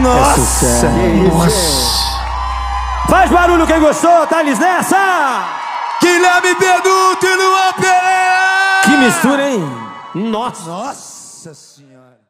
Nossa! Nossa! Faz barulho quem gostou, Thales nessa! Guilherme Beduto e Luan Pereira! Que mistura, hein? Nossa Senhora!